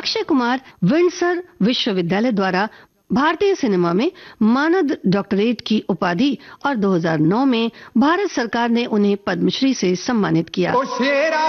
Akshay Kumar Windsor विश्वविद्यालय द्वारा भारतीय सिनेमा में मानद डॉक्टरेट की उपाधि और 2009 में भारत सरकार ने उन्हें पद्मश्री से सम्मानित किया।